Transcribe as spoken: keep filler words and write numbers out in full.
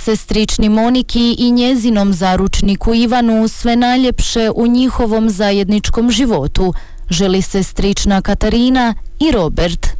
sestrični Moniki i njezinom zaručniku Ivanu sve najljepše u njihovom zajedničkom životu, želi sestrična Katarina i Robert.